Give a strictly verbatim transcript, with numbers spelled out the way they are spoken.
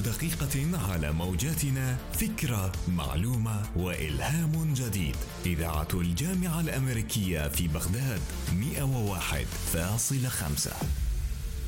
دقيقة على موجاتنا، فكرة، معلومة وإلهام جديد. إذاعة الجامعة الأمريكية في بغداد مئة وواحد فاصلة خمسة.